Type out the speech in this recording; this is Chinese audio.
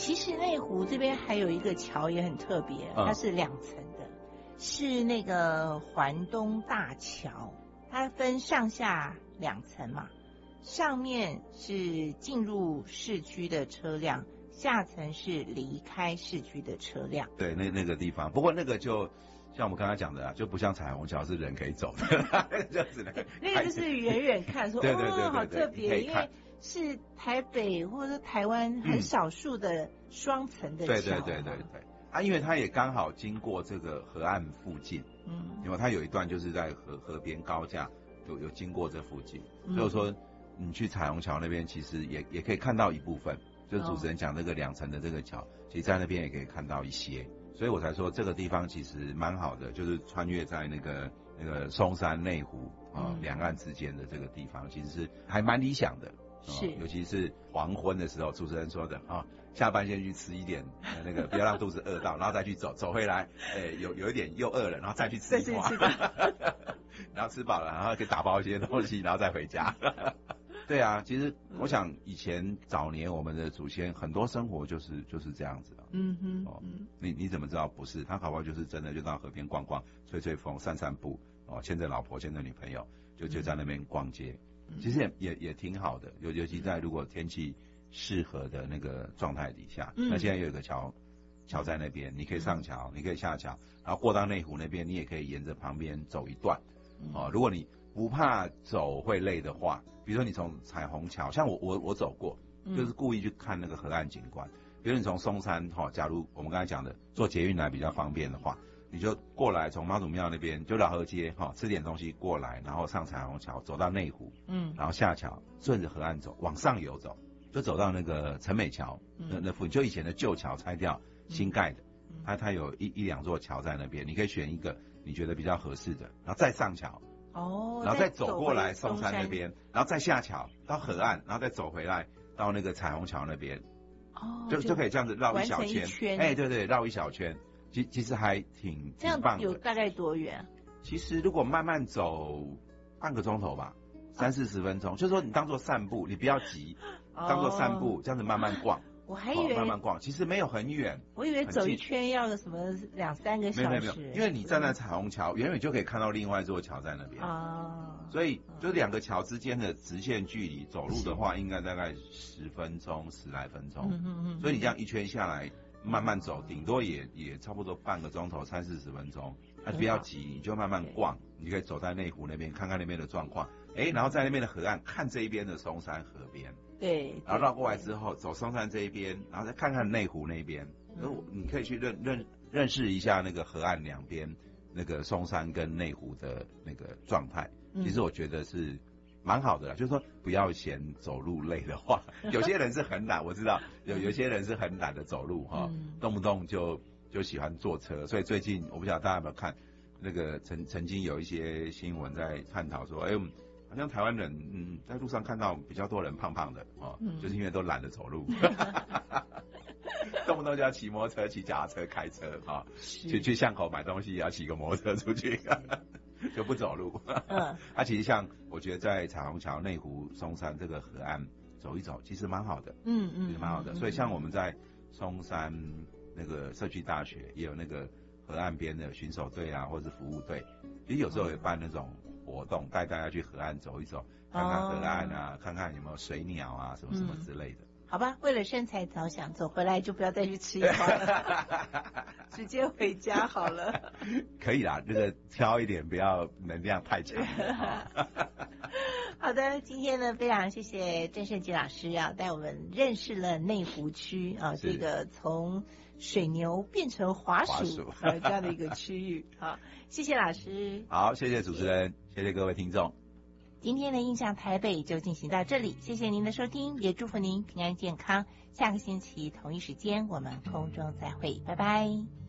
其实内湖这边还有一个桥也很特别，它是2层的，是那个环东大桥，它分上下2层嘛，上面是进入市区的车辆，下层是离开市区的车辆。 对，那个地方，不过那个就像我们刚才讲的就不像彩虹桥是人可以走的，就只能那个就是远远看说对对对对对， 好特别，因为是台北或者是台湾很少数的双层的桥。 对，因为它也刚好经过这个河岸附近，因为它有一段就是在河边高架有经过这附近，所以说你去彩虹桥那边其实也可以看到一部分，就是主持人讲那个2层的这个桥，其实在那边也可以看到一些，所以我才说这个地方其实蛮好的，就是穿越在那个松山内湖两岸之间的这个地方，其实是还蛮理想的。是，尤其是黄昏的时候，主持人说的下班先去吃一点那个，不要让肚子饿到，然后再去走回来，有一点又饿了，然后再去吃一块，然后吃饱了，然后可以打包一些东西，然后再回家。对啊，其实我想以前早年我们的祖先很多生活就是这样子你怎么知道不是？他搞不好就是真的就到河边逛逛，吹风，散步牵着老婆牵着女朋友就在那边逛街。其实也挺好的，尤其在如果天气适合的那个状态底下，那现在有一个桥在那边，你可以上桥，你可以下桥，然后过到内湖那边，你也可以沿着旁边走一段。如果你不怕走会累的话，比如说你从彩虹桥，像我走过，就是故意去看那个河岸景观。比如你从松山假如我们刚才讲的坐捷运来比较方便的话，你就过来从妈祖庙那边就老河街吃点东西过来，然后上彩虹桥走到内湖，然后下桥顺着河岸走往上游走，就走到那个陈美桥那附近，就以前的旧桥拆掉新盖的，它有一两座桥在那边，你可以选一个你觉得比较合适的，然后再上桥然后再走过来松山那边，然后再下桥到河岸，然后再走回来到那个彩虹桥那边，就可以这样子绕一小圈，对，绕一小圈。其实还挺棒的。 这样有大概多远？ 其实如果慢慢走半个钟头吧，30-40分钟，就是说你当做散步，你不要急，当做散步这样子慢慢逛。 我还以为慢慢逛，其实没有很远。 我以为走一圈要个什么2-3个小时。 没有，因为你站在彩虹桥，远远就可以看到另外一座桥在那边所以就2个桥之间的直线距离，走路的话应该大概10分钟，10来分钟。所以你这样一圈下来。慢慢走，顶多也差不多半个钟头，30-40分钟。不要急，你就慢慢逛。你可以走在内湖那边，看看那边的状况。然后在那边的河岸看这一边的松山河边。 对。 然后绕过来之后，走松山这一边，然后再看看内湖那边。你可以去认识一下那个河岸两边那个松山跟内湖的那个状态。其实我觉得是蛮好的啦，就是说不要嫌走路累的话，有些人是很懒，我知道有些人是很懒得走路动不动就喜欢坐车，所以最近我不晓得大家有没有看那个曾经有一些新闻在探讨说，好像台湾人在路上看到比较多人胖胖的就是因为都懒得走路，动不动就要骑摩托车、骑脚踏车、开车去巷口买东西也要骑个摩托车出去。就不走路。其实像我觉得在彩虹桥、内湖、松山这个河岸走一走，其实蛮好的。其实蛮好的。所以像我们在松山那个社区大学也有那个河岸边的巡守队或者服务队，其实有时候也办那种活动，带大家去河岸走一走，看看河岸看看有没有水鸟什么什么之类的。 好吧，为了身材着想，走回来就不要再去吃一块了，直接回家好了。 可以啦，这个挑一点，不要能量太强。 好的，今天呢，非常谢谢郑胜基老师带我们认识了内湖区这个从水牛变成滑鼠这样的一个区域。好，谢谢老师。 好，谢谢主持人，谢谢各位听众。 今天的印象台北就进行到这里，谢谢您的收听，也祝福您平安健康。下个星期同一时间我们空中再会，拜拜。